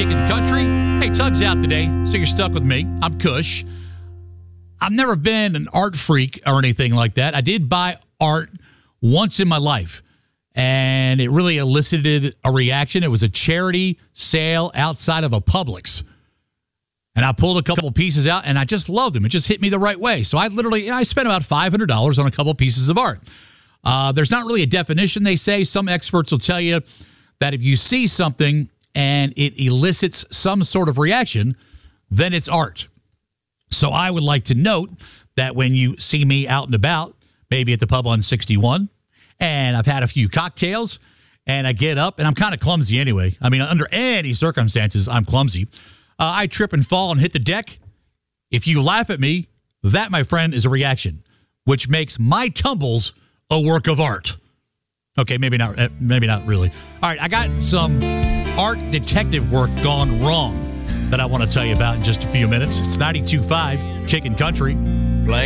Kicking Country. Hey, Tug's out today, so you're stuck with me. I'm Kush. I've never been an art freak or anything like that. I did buy art once in my life, and it really elicited a reaction. It was a charity sale outside of a Publix. And I pulled a couple pieces out, and I just loved them. It just hit me the right way. So I spent about $500 on a couple pieces of art. There's not really a definition, they say. Some experts will tell you that if you see something and it elicits some sort of reaction, then it's art. So I would like to note that when you see me out and about, maybe at the pub on 61, and I've had a few cocktails, and I get up, and I'm kind of clumsy anyway. I mean, under any circumstances, I'm clumsy. I trip and fall and hit the deck. If you laugh at me, that, my friend, is a reaction, which makes my tumbles a work of art. Okay, maybe not really. All right, I got some art detective work gone wrong that I want to tell you about in just a few minutes. It's 92.5 Kicking Country.